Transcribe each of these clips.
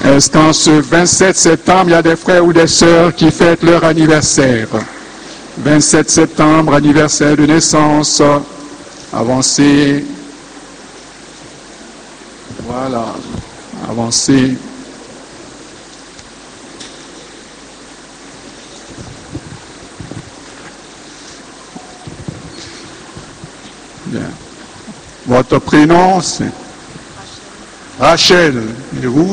Est-ce qu'en ce 27 septembre, il y a des frères ou des sœurs qui fêtent leur anniversaire? 27 septembre, anniversaire de naissance. Avancez. Voilà. Avancez. Bien. Votre prénom, c'est Rachel. Et vous?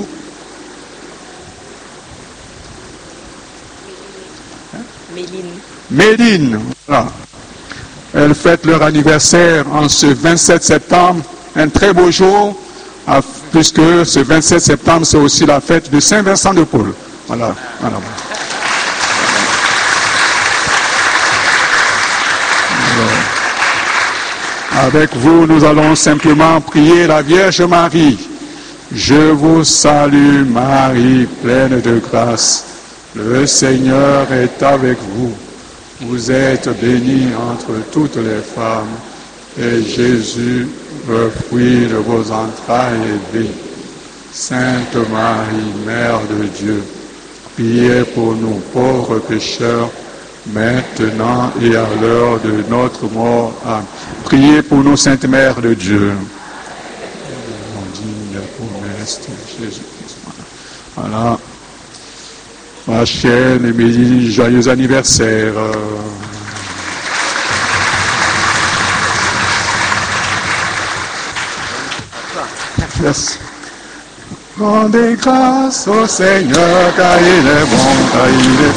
Méline. Voilà. Elles fêtent leur anniversaire en ce 27 septembre, un très beau jour, puisque ce 27 septembre, c'est aussi la fête de Saint-Vincent de Paul. Voilà. Voilà. Avec vous, nous allons simplement prier la Vierge Marie. Je vous salue Marie, pleine de grâce. Le Seigneur est avec vous. Vous êtes bénie entre toutes les femmes, et Jésus, le fruit de vos entrailles, est béni. Sainte Marie, Mère de Dieu, priez pour nous pauvres pécheurs, maintenant et à l'heure de notre mort. Amen. Priez pour nous, Sainte Mère de Dieu. Voilà. Rachel et Mélie, joyeux anniversaire. Merci. Rendez grâce au Seigneur, car il est bon, car il est